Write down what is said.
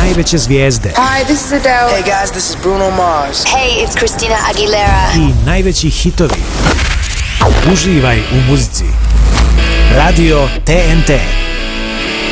najveće zvijezde. Hi, this is Adele. Hey guys, this is Bruno Mars. Hey, it's Christina Aguilera. I najveći hitovi. Uživaj u muzici. Radio TNT.